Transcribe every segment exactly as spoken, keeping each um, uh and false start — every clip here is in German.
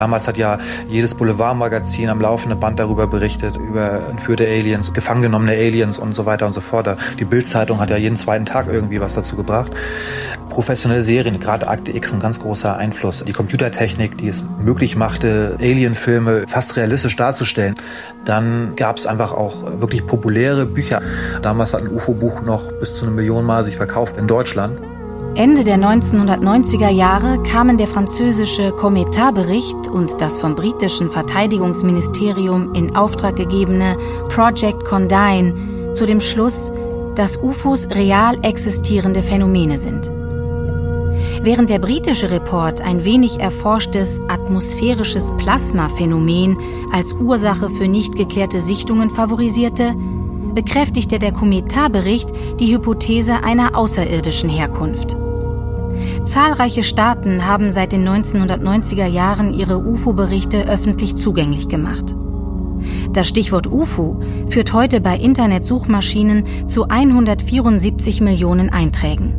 Damals hat ja jedes Boulevardmagazin am laufenden Band darüber berichtet, über entführte Aliens, gefangen genommene Aliens und so weiter und so fort. Die Bild-Zeitung hat ja jeden zweiten Tag irgendwie was dazu gebracht. Professionelle Serien, gerade Akte X, ein ganz großer Einfluss. Die Computertechnik, die es möglich machte, Alien-Filme fast realistisch darzustellen. Dann gab es einfach auch wirklich populäre Bücher. Damals hat ein U F O-Buch noch bis zu eine Million Mal sich verkauft in Deutschland. Ende der neunzehnhundertneunziger Jahre kamen der französische Cometard-Bericht und das vom britischen Verteidigungsministerium in Auftrag gegebene Project Condign zu dem Schluss, dass U F Os real existierende Phänomene sind. Während der britische Report ein wenig erforschtes atmosphärisches Plasmaphänomen als Ursache für nicht geklärte Sichtungen favorisierte, bekräftigte der Cometard-Bericht die Hypothese einer außerirdischen Herkunft. Zahlreiche Staaten haben seit den neunzehnhundertneunziger Jahren ihre U F O-Berichte öffentlich zugänglich gemacht. Das Stichwort U F O führt heute bei Internetsuchmaschinen zu hundertvierundsiebzig Millionen Einträgen.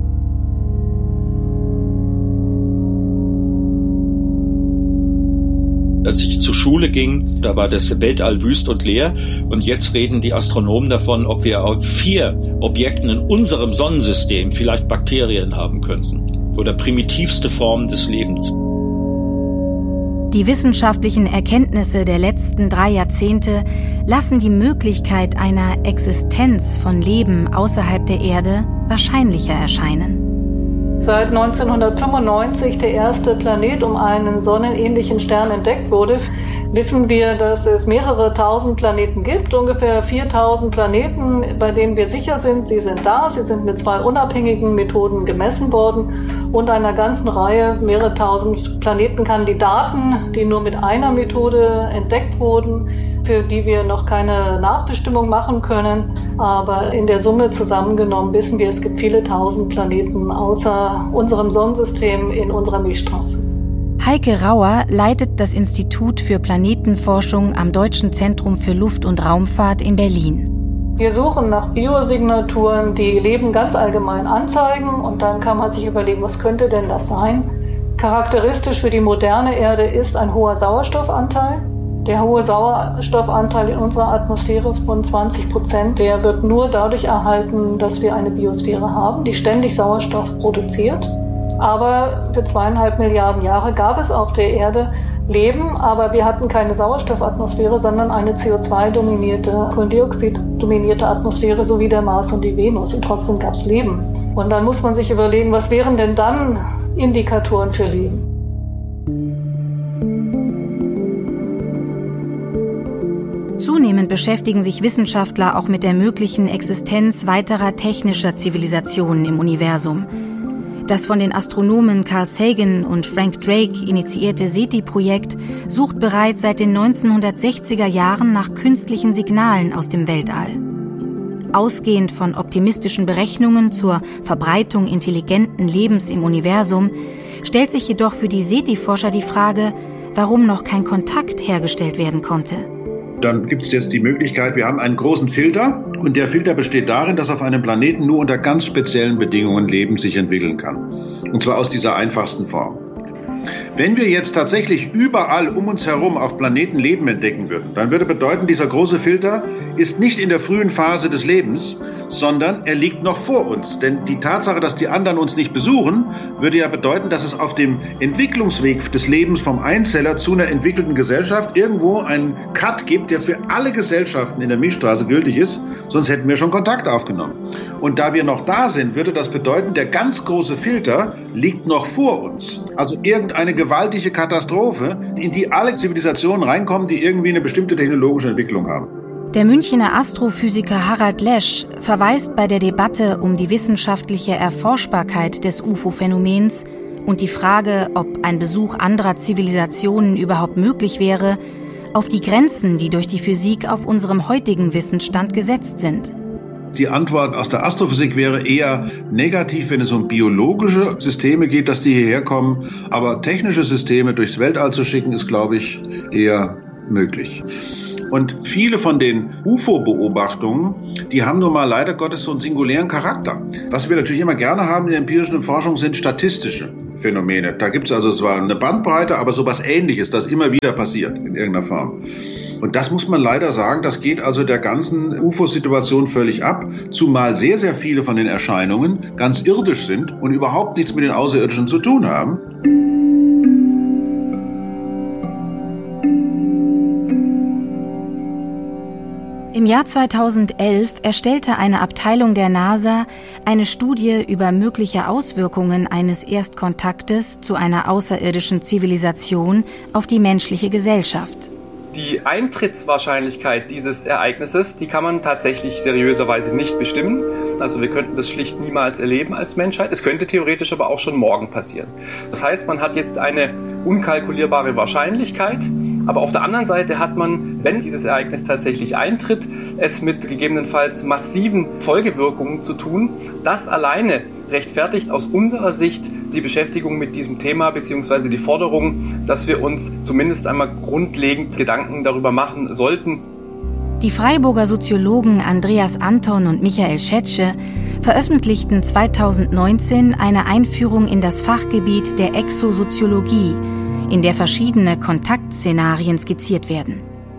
Als ich zur Schule ging, da war das Weltall wüst und leer. Und jetzt reden die Astronomen davon, ob wir auf vier Objekten in unserem Sonnensystem vielleicht Bakterien haben könnten. Oder primitivste Formen des Lebens. Die wissenschaftlichen Erkenntnisse der letzten drei Jahrzehnte lassen die Möglichkeit einer Existenz von Leben außerhalb der Erde wahrscheinlicher erscheinen. Seit neunzehnhundertfünfundneunzig der erste Planet um einen sonnenähnlichen Stern entdeckt wurde, wissen wir, dass es mehrere tausend Planeten gibt, ungefähr viertausend Planeten, bei denen wir sicher sind, sie sind da, sie sind mit zwei unabhängigen Methoden gemessen worden und einer ganzen Reihe, mehrere tausend Planetenkandidaten, die nur mit einer Methode entdeckt wurden, für die wir noch keine Nachbestimmung machen können. Aber in der Summe zusammengenommen wissen wir, es gibt viele tausend Planeten außer unserem Sonnensystem in unserer Milchstraße. Heike Rauer leitet das Institut für Planetenforschung am Deutschen Zentrum für Luft- und Raumfahrt in Berlin. Wir suchen nach Biosignaturen, die Leben ganz allgemein anzeigen, und dann kann man sich überlegen, was könnte denn das sein? Charakteristisch für die moderne Erde ist ein hoher Sauerstoffanteil. Der hohe Sauerstoffanteil in unserer Atmosphäre von zwanzig Prozent, der wird nur dadurch erhalten, dass wir eine Biosphäre haben, die ständig Sauerstoff produziert. Aber für zweieinhalb Milliarden Jahre gab es auf der Erde Leben, aber wir hatten keine Sauerstoffatmosphäre, sondern eine C O zwei dominierte, Kohlendioxid dominierte Atmosphäre, so wie der Mars und die Venus. Und trotzdem gab es Leben. Und dann muss man sich überlegen, was wären denn dann Indikatoren für Leben? Zunehmend beschäftigen sich Wissenschaftler auch mit der möglichen Existenz weiterer technischer Zivilisationen im Universum. Das von den Astronomen Carl Sagan und Frank Drake initiierte SETI-Projekt sucht bereits seit den neunzehnhundertsechziger Jahren nach künstlichen Signalen aus dem Weltall. Ausgehend von optimistischen Berechnungen zur Verbreitung intelligenten Lebens im Universum stellt sich jedoch für die SETI-Forscher die Frage, warum noch kein Kontakt hergestellt werden konnte. Dann gibt es jetzt die Möglichkeit, wir haben einen großen Filter und der Filter besteht darin, dass auf einem Planeten nur unter ganz speziellen Bedingungen Leben sich entwickeln kann. Und zwar aus dieser einfachsten Form. Wenn wir jetzt tatsächlich überall um uns herum auf Planeten Leben entdecken würden, dann würde bedeuten, dieser große Filter ist nicht in der frühen Phase des Lebens, sondern er liegt noch vor uns. Denn die Tatsache, dass die anderen uns nicht besuchen, würde ja bedeuten, dass es auf dem Entwicklungsweg des Lebens vom Einzeller zu einer entwickelten Gesellschaft irgendwo einen Cut gibt, der für alle Gesellschaften in der Milchstraße gültig ist, sonst hätten wir schon Kontakt aufgenommen. Und da wir noch da sind, würde das bedeuten, der ganz große Filter liegt noch vor uns. Also irgendeine gewaltige Katastrophe, in die alle Zivilisationen reinkommen, die irgendwie eine bestimmte technologische Entwicklung haben. Der Münchener Astrophysiker Harald Lesch verweist bei der Debatte um die wissenschaftliche Erforschbarkeit des U F O-Phänomens und die Frage, ob ein Besuch anderer Zivilisationen überhaupt möglich wäre, auf die Grenzen, die durch die Physik auf unserem heutigen Wissensstand gesetzt sind. Die Antwort aus der Astrophysik wäre eher negativ, wenn es um biologische Systeme geht, dass die hierher kommen. Aber technische Systeme durchs Weltall zu schicken, ist, glaube ich, eher möglich. Und viele von den U F O-Beobachtungen, die haben nun mal leider Gottes so einen singulären Charakter. Was wir natürlich immer gerne haben in der empirischen Forschung sind statistische Phänomene. Da gibt es also zwar eine Bandbreite, aber sowas Ähnliches, das immer wieder passiert in irgendeiner Form. Und das muss man leider sagen, das geht also der ganzen U F O-Situation völlig ab, zumal sehr, sehr viele von den Erscheinungen ganz irdisch sind und überhaupt nichts mit den Außerirdischen zu tun haben. Im Jahr zweitausendelf erstellte eine Abteilung der NASA eine Studie über mögliche Auswirkungen eines Erstkontaktes zu einer außerirdischen Zivilisation auf die menschliche Gesellschaft. Die Eintrittswahrscheinlichkeit dieses Ereignisses, die kann man tatsächlich seriöserweise nicht bestimmen. Also wir könnten das schlicht niemals erleben als Menschheit. Es könnte theoretisch aber auch schon morgen passieren. Das heißt, man hat jetzt eine unkalkulierbare Wahrscheinlichkeit. Aber auf der anderen Seite hat man, wenn dieses Ereignis tatsächlich eintritt, es mit gegebenenfalls massiven Folgewirkungen zu tun. Das alleine rechtfertigt aus unserer Sicht die Beschäftigung mit diesem Thema bzw. die Forderung, dass wir uns zumindest einmal grundlegend Gedanken darüber machen sollten. Die Freiburger Soziologen Andreas Anton und Michael Schetsche veröffentlichten zweitausendneunzehn eine Einführung in das Fachgebiet der Exosoziologie, in der verschiedene Kontaktszenarien skizziert werden.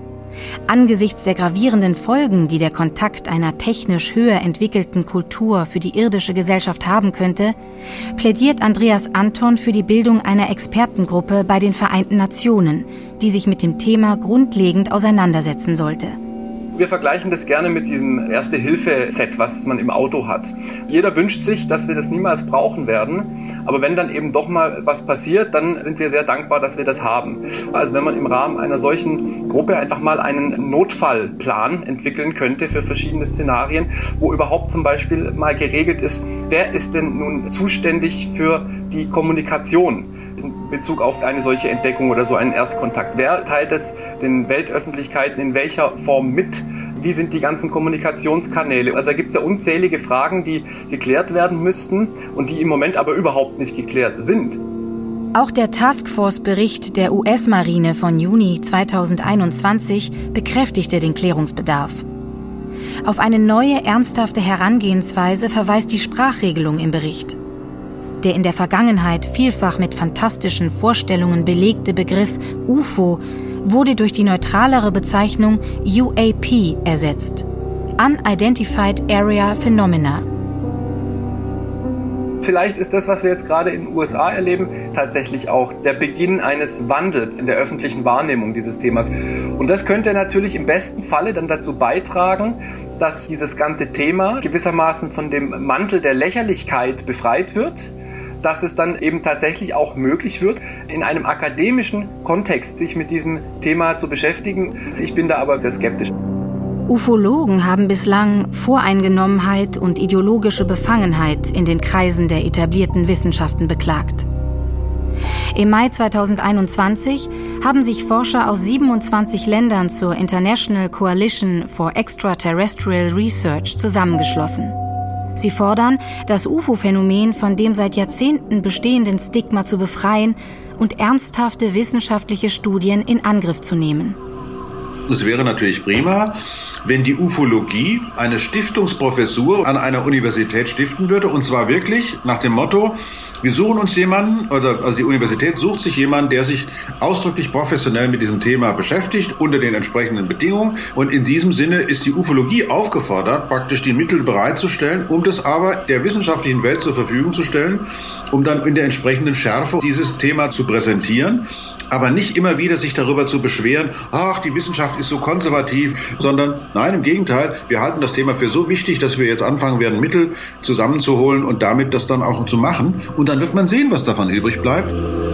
Angesichts der gravierenden Folgen, die der Kontakt einer technisch höher entwickelten Kultur für die irdische Gesellschaft haben könnte, plädiert Andreas Anton für die Bildung einer Expertengruppe bei den Vereinten Nationen, die sich mit dem Thema grundlegend auseinandersetzen sollte. Wir vergleichen das gerne mit diesem Erste-Hilfe-Set, was man im Auto hat. Jeder wünscht sich, dass wir das niemals brauchen werden. Aber wenn dann eben doch mal was passiert, dann sind wir sehr dankbar, dass wir das haben. Also wenn man im Rahmen einer solchen Gruppe einfach mal einen Notfallplan entwickeln könnte für verschiedene Szenarien, wo überhaupt zum Beispiel mal geregelt ist, wer ist denn nun zuständig für die Kommunikation in Bezug auf eine solche Entdeckung oder so einen Erstkontakt. Wer teilt es den Weltöffentlichkeiten in welcher Form mit? Wie sind die ganzen Kommunikationskanäle? Also da gibt es ja unzählige Fragen, die geklärt werden müssten und die im Moment aber überhaupt nicht geklärt sind. Auch der Taskforce-Bericht der U S-Marine von Juni zweitausendeinundzwanzig bekräftigte den Klärungsbedarf. Auf eine neue, ernsthafte Herangehensweise verweist die Sprachregelung im Bericht. Der in der Vergangenheit vielfach mit fantastischen Vorstellungen belegte Begriff U F O wurde durch die neutralere Bezeichnung U A P ersetzt. Unidentified Area Phenomena. Vielleicht ist das, was wir jetzt gerade in den U S A erleben, tatsächlich auch der Beginn eines Wandels in der öffentlichen Wahrnehmung dieses Themas. Und das könnte natürlich im besten Falle dann dazu beitragen, dass dieses ganze Thema gewissermaßen von dem Mantel der Lächerlichkeit befreit wird, dass es dann eben tatsächlich auch möglich wird, in einem akademischen Kontext sich mit diesem Thema zu beschäftigen. Ich bin da aber sehr skeptisch. Ufologen haben bislang Voreingenommenheit und ideologische Befangenheit in den Kreisen der etablierten Wissenschaften beklagt. Im Mai zweitausendeinundzwanzig haben sich Forscher aus siebenundzwanzig Ländern zur International Coalition for Extraterrestrial Research zusammengeschlossen. Sie fordern, das U F O-Phänomen von dem seit Jahrzehnten bestehenden Stigma zu befreien und ernsthafte wissenschaftliche Studien in Angriff zu nehmen. Es wäre natürlich prima, wenn die Ufologie eine Stiftungsprofessur an einer Universität stiften würde, und zwar wirklich nach dem Motto, wir suchen uns jemanden, oder also die Universität sucht sich jemanden, der sich ausdrücklich professionell mit diesem Thema beschäftigt, unter den entsprechenden Bedingungen. Und in diesem Sinne ist die Ufologie aufgefordert, praktisch die Mittel bereitzustellen, um das aber der wissenschaftlichen Welt zur Verfügung zu stellen, um dann in der entsprechenden Schärfe dieses Thema zu präsentieren. Aber nicht immer wieder sich darüber zu beschweren, ach, die Wissenschaft ist so konservativ, sondern nein, im Gegenteil, wir halten das Thema für so wichtig, dass wir jetzt anfangen werden, Mittel zusammenzuholen und damit das dann auch zu machen. Und dann wird man sehen, was davon übrig bleibt.